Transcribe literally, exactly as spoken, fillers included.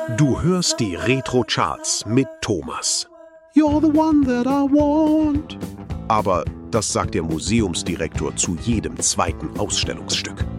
Du hörst die Retro-Charts mit Thomas. You're the one that I want. Aber das sagt der Museumsdirektor zu jedem zweiten Ausstellungsstück.